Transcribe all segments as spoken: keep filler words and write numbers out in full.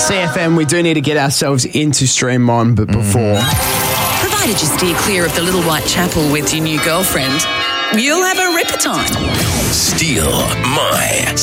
C F M, we do need to get ourselves into Stream On, but before... Provided you steer clear of the Little White Chapel with your new girlfriend, you'll have a ripper time. Steal my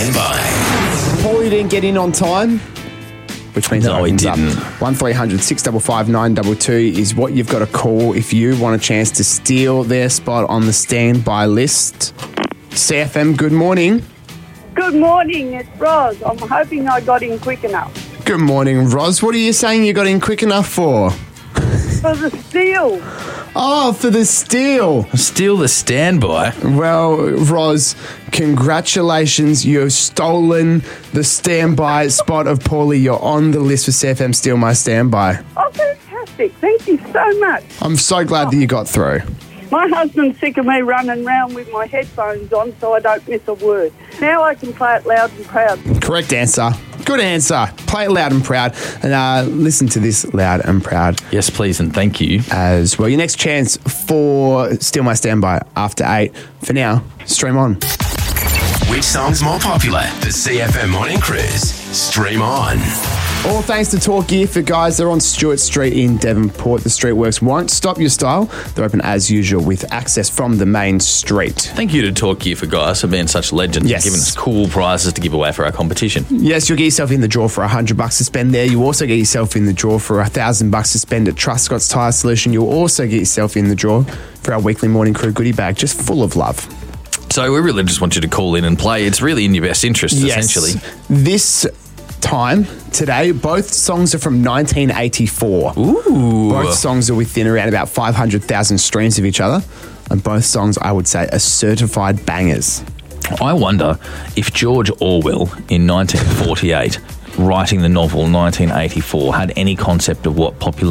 standby. Paul, you didn't get in on time, which means No, it he opens up. didn't. one three hundred six five five nine two two is what you've got to call if you want a chance to steal their spot on the standby list. C F M, good morning. Good morning, it's Roz. I'm hoping I got in quick enough. Good morning, Roz. What are you saying you got in quick enough for? For the steal. Oh, for the steal. Steal the standby. Well, Roz, congratulations. You've stolen the standby spot of Paulie. You're on the list for C F M Steal My Standby. Oh, fantastic. Thank you so much. I'm so glad that you got through. My husband's sick of me running around with my headphones on so I don't miss a word. Now I can play it loud and proud. Correct answer. Good answer. Play it loud and proud. And uh, listen to this loud and proud Yes, please, and thank you. as well. Your next chance for Steal My Standby after eight. For now, stream on. Which song's more popular? The C F M Morning Cruise. Stream on. All thanks to Talk Gear for guys. They're on Stewart Street in Devonport. The Streetworks won't stop your style. They're open as usual with access from the main street. Thank you to Talk Gear for Guys for being such legends Yes. and giving us cool prizes to give away for our competition. Yes, you'll get yourself in the draw for a hundred bucks to spend there. You also get yourself in the draw for a thousand bucks to spend at Truscott's Tyre Solution. You'll also get yourself in the draw for our weekly Morning Crew goodie bag, just full of love. So we really just want you to call in and play. It's really in your best interest, essentially. This time, today, both songs are from nineteen eighty-four. Ooh. Both songs are within around about five hundred thousand streams of each other. And both songs, I would say, are certified bangers. I wonder if George Orwell in nineteen forty-eight, writing the novel nineteen eighty-four, had any concept of what popular